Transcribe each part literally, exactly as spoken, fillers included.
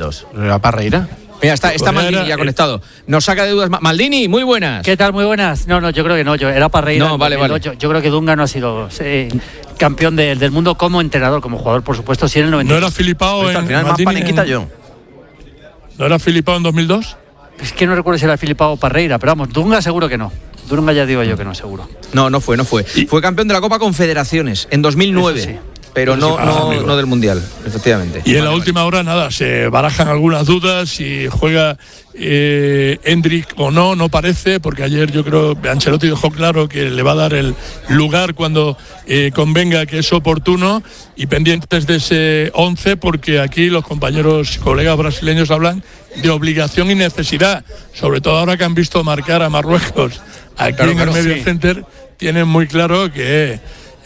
dos. ¿Era Parreira? Mira, está, está Maldini ya conectado. Nos saca de dudas. Maldini, muy buenas. ¿Qué tal? Muy buenas. No, no, yo creo que no. Yo, era Parreira. No, vale, vale. Yo, yo creo que Dunga no ha sido eh, campeón de, del mundo como entrenador, como jugador, por supuesto, sí en el noventa y dos. ¿No era Filipao en... Al final más paniquita yo. ¿No era Filipao en dos mil dos? Es que no recuerdo si era Filipao o Parreira, pero vamos, Dunga seguro que no. Dunga ya digo yo que no, seguro. No, no fue, no fue. Fue campeón de la Copa Confederaciones en dos mil nueve. Eso sí. Pero no, Ah, no, amigo. no del Mundial, efectivamente. Y en vale, la vale. última hora, nada, se barajan algunas dudas si juega eh, Endrick o no, no parece, porque ayer yo creo que Ancelotti dejó claro que le va a dar el lugar cuando eh, convenga, que es oportuno, y pendientes de ese once, porque aquí los compañeros y colegas brasileños hablan de obligación y necesidad, sobre todo ahora que han visto marcar a Marruecos aquí Claro, en claro, el medio sí. center, tienen muy claro que...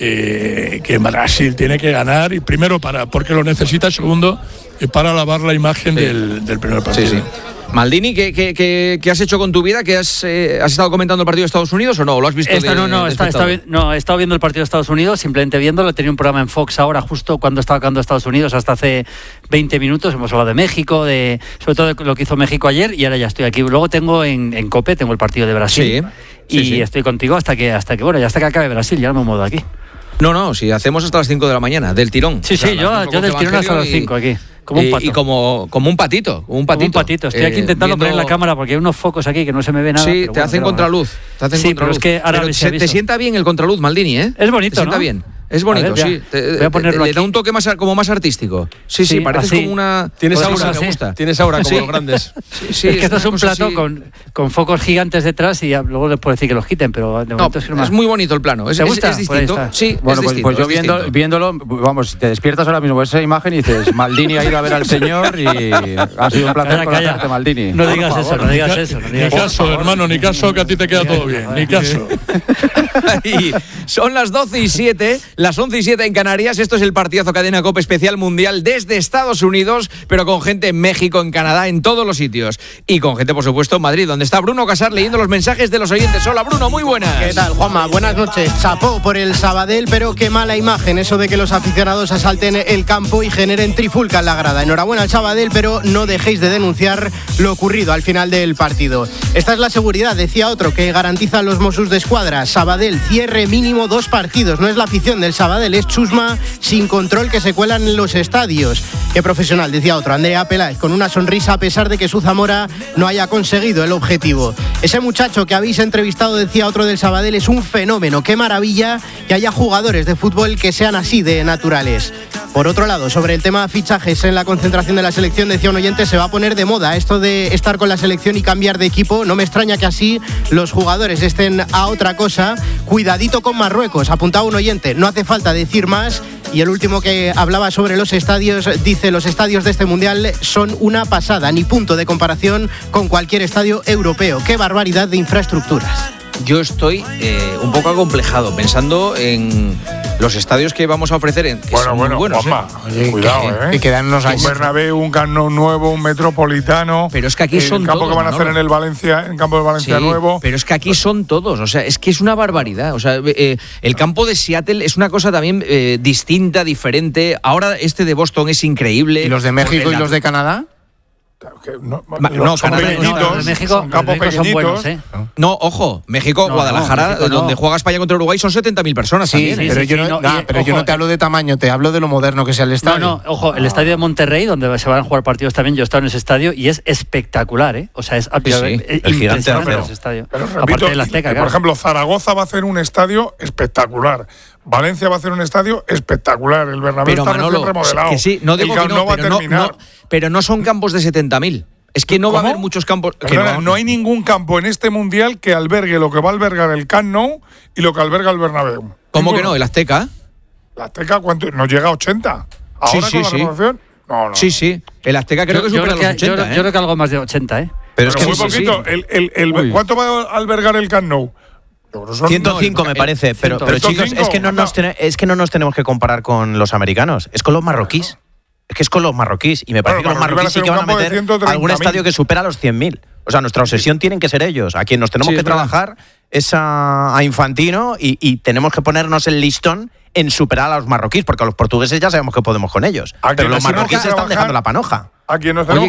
Eh, que Brasil tiene que ganar, y primero para porque lo necesita, segundo eh, para lavar la imagen Sí. del, del primer partido. Sí, sí. Maldini, ¿qué, qué, qué, qué has hecho con tu vida? ¿Qué has, eh, ¿Has estado comentando el partido de Estados Unidos o no? ¿O lo has visto Esta, de, no, no, de está, está, espectador? no, he estado viendo el partido de Estados Unidos, simplemente viéndolo. Tenía un programa en Fox ahora, justo cuando estaba acabando Estados Unidos, hasta hace veinte minutos. Hemos hablado de México, de sobre todo de lo que hizo México ayer, y ahora ya estoy aquí. Luego tengo en, en COPE, tengo el partido de Brasil. Sí, y sí, sí. estoy contigo hasta que, hasta que, bueno, ya hasta que acabe Brasil, ya no me muevo de aquí. No, no, si hacemos hasta las cinco de la mañana, del tirón. Sí, O sea, sí, las yo, mismo yo del coge tirón hasta Evangelio las y- cinco aquí, como un y- pato. Y como, como un patito, como un patito. Como un patito. Estoy aquí eh, intentando viendo- poner la cámara porque hay unos focos aquí que no se me ve nada. Sí, pero te bueno, hacen pero contraluz. Te hacen Sí, contraluz. pero es que ahora Pero les se- aviso. te sienta bien el contraluz, Maldini, ¿eh? Es bonito, Te sienta ¿no? bien. Es bonito, A ver, sí. ya. Te- Voy a ponerlo le da aquí. un toque más ar- como más artístico. Sí, sí, Sí, parece así. como una. Tienes cosa aura, que sí. me gusta. Tienes aura como Sí. los grandes. Sí, sí, es que esto es una un cosa plato así. con, con focos gigantes detrás y ya, luego les puedo decir que los quiten, pero de No, momento es que no es me- muy bonito el plano. Es, ¿Te es- gusta? es Pues ahí distinto. está. Sí, Bueno, es pues, distinto, pues yo es viendo, distinto. viéndolo, vamos, te despiertas ahora mismo, ves esa imagen y dices, Maldini ha ido a ver al señor y ha sido un placer Calla, calla. conocerte, Maldini. No Por digas favor. eso, no digas Ni eso. No ca- digas ni eso. caso, hermano, ni caso, que a ti te queda todo bien. Ni caso. Y son las doce y siete, las once y siete en Canarias. Esto es el partidazo Cadena COPE especial mundial desde Estados Unidos, pero con gente en México, en Canadá, en todos los sitios. Y con gente, por supuesto, en Madrid, donde está Bruno Casar leyendo los mensajes de los oyentes. Hola, Bruno, muy buenas. ¿Qué tal, Juanma? Buenas noches. Chapó por el Sabadell, pero qué mala imagen eso de que los aficionados asalten el campo y generen trifulca en la grada. Enhorabuena al Sabadell, pero no dejéis de denunciar lo ocurrido al final del partido. Esta es la seguridad, decía otro, que garantizan los Mossos de Escuadra. Sabadell, cierre mínimo dos partidos. No es la afición del Sabadell, es chusma sin control que se cuelan en los estadios. Qué profesional, decía otro. Andrea Peláez, con una sonrisa a pesar de que su Zamora no haya conseguido el objetivo. Ese muchacho que habéis entrevistado, decía otro del Sabadell, es un fenómeno. Qué maravilla que haya jugadores de fútbol que sean así de naturales. Por otro lado, sobre el tema fichajes en la concentración de la selección, decía un oyente, se va a poner de moda esto de estar con la selección y cambiar de equipo. No me extraña que así los jugadores estén a otra cosa. Cuidadito con Marruecos, apuntaba un oyente, no hace falta decir más. Y el último que hablaba sobre los estadios, dice, los estadios de este Mundial son una pasada, ni punto de comparación con cualquier estadio europeo. Qué barbaridad de infraestructuras. Yo estoy eh, un poco acomplejado pensando en los estadios que vamos a ofrecer. En, que Bueno, son bueno, muy buenos, Juanma, ¿eh? cuidado, que, ¿eh? Que quedan unos Un años. Bernabéu, un Camp Nou nuevo, un Metropolitano. Pero es que aquí son el campo todos, que van a hacer Manolo. en el Valencia, en campo de Valencia Sí, nuevo. pero es que aquí son todos, o sea, es que es una barbaridad. O sea, eh, el campo de Seattle es una cosa también eh, distinta, diferente. Ahora este de Boston es increíble. ¿Y los de México y La- los de Canadá? Que no, Ma- no, son Canadá, no, pequeñitos, No, los de México, son los de campos México son pequeñitos. buenos, ¿eh? No, ojo, México, No, Guadalajara, no, México no. donde juega España contra Uruguay, son setenta mil personas Sí, también. ¿eh? pero, sí, yo, sí, no, no, nah, y, pero yo ojo, no te hablo de tamaño, te hablo de lo moderno que sea el No, estadio. no, ojo, el estadio de Monterrey, donde se van a jugar partidos también, yo he estado en ese estadio y es espectacular, ¿eh? O sea, es sí. eh, El gigante impresionante acero. ese estadio. Pero repito, Aparte del Azteca, y, claro. por ejemplo, Zaragoza va a hacer un estadio espectacular. Valencia va a hacer un estadio espectacular. El Bernabéu Pero está Manolo, recién remodelado. que sí, no digo el que Camp no, Nou va a pero no, terminar. no, pero no son campos de setenta mil. Es que no va a ¿Cómo? haber muchos campos. que Perdona, no, no hay ningún campo en este mundial que albergue lo que va a albergar el Camp Nou y lo que alberga el Bernabéu. ¿Cómo que Ninguno. no? ¿El Azteca? La Azteca, ¿cuánto? ¿Nos llega a ochenta? ¿Ahora Sí, con sí, la sí. renovación? No, no. Sí, sí. El Azteca creo Yo- que yo supera creo los que- yo ochenta. creo- ¿eh? yo creo que algo más de ochenta, ¿eh? Pero es Pero que muy sí, sí, poquito. sí. El, el, el, Uy. ¿Cuánto va a albergar el Camp Nou? Yo creo que son- ciento cinco no, me el- parece, pero, pero ciento chicos, cinco, es que, no nos anda. tene- es que no nos tenemos que comparar con los americanos, es con los marroquíes. Es que es con los marroquís. Y me parece Claro, que los marroquíes van a marroquíes sí ser que un van a campo de meter ciento treinta algún mil. estadio que supera los cien mil. O sea, nuestra obsesión tienen que ser ellos. A quien nos tenemos Sí, que es verdad. trabajar es a, a Infantino y, y tenemos que ponernos el listón en superar a los marroquíes, porque a los portugueses ya sabemos que podemos con ellos. A Pero quien los nos tenemos marroquíes que están trabajar- dejando la panoja. A quien nos Oye, tenemos